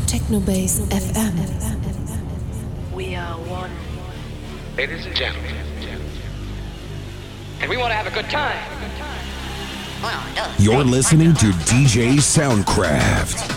Technobase FM. We are one. Ladies and gentlemen. And we want to have a good time. You're listening to DJ Soundcraft.